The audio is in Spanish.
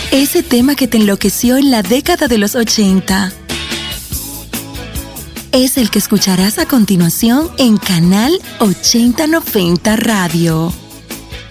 Ese tema que te enloqueció en la década de los 80. Es el que escucharás a continuación en Canal 8090 Radio.